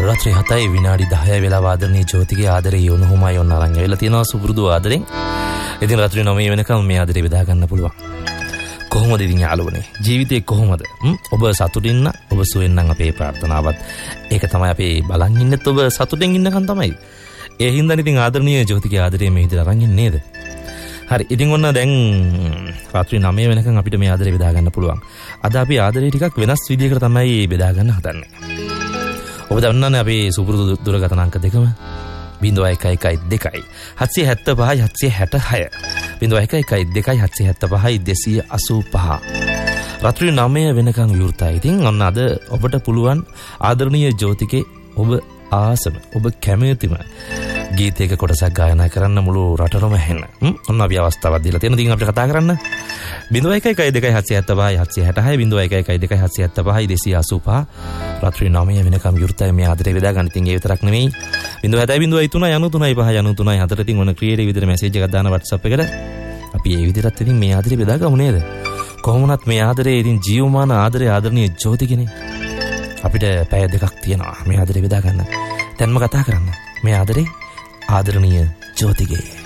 රාත්‍රී 7යි විනාඩි 10 වෙලා ආදරණීය ජෝතිගේ ආදරේ යොනුහුමයි ඔන්න අරන් ඇවිල්ලා තියෙනවා සුපුරුදු ආදරෙන්. ඉතින් රාත්‍රී 9 වෙනකම් මේ ආදරේ බෙදා ගන්න පුළුවන්. කොහොමද ඉතින් යාළුවනේ ජීවිතේ කොහොමද? ඔබ සතුටින් නම් ඔබ සුවෙන් නම් අපේ ප්‍රාර්ථනාවත් ඒක තමයි අපි බලන් ඉන්නෙත් ඔබ සතුටින් ඉන්නකන් තමයි. ඒ හින්දා ඉතින් ආදරණීය ජෝතිගේ ආදරේ මේ විදිහට අරන් ඉන්නේ නේද? හරි ඉතින් ඔන්න දැන් රාත්‍රී 9 වෙනකන් අපිට මේ ආදරේ බෙදා ගන්න පුළුවන්. අද අපි ආදරේ ටිකක් වෙනස් විදිහකට තමයි බෙදා ගන්න හදන්නේ. ඔබ දන්නවනේ අපි සුපුරුදු දුරකථන අංක දෙකම 0112 775 766 0112 775 285 රාත්‍රී 9 වෙනකන් විවෘතයි. ඉතින් ඔන්න අද ඔබට පුළුවන් ආදරණීය ජෝතිකේ ඔබ ආසම ඔබ කැමතිම ගීතයක කොටසක් ගායනා කරන්න මුළු රටරම හෙන්න. ඔන්න අපි අවස්ථාවක් දීලා තියෙනවා. ඉතින් අපිට කතා කරන්න 0112 775 766 0112 775 285 රාත්‍රී 9 වෙනකම් විවෘතයි මේ ආදරේ බෙදා ගන්න. ඉතින් ඒ විතරක් නෙමෙයි 0703 93 5 93 4 ඉතින් ඔන්න ක්‍රියේටිව් විදිහට මැසේජ් එකක් දාන WhatsApp එකට අපි ඒ විදිහට ඉතින් මේ ආදරේ බෙදා ගමු නේද? කොහොමුණත් මේ ආදරේ ඉතින් ජීවමාන ආදරේ ආදරණීය ජෝතිකනේ. අපිට පැය දෙකක් තියෙනවා මේ ආදරේ බෙදා ගන්න. දැන්ම කතා කරන්න මේ ආදරේ ආදරණීය ජෝතිගේ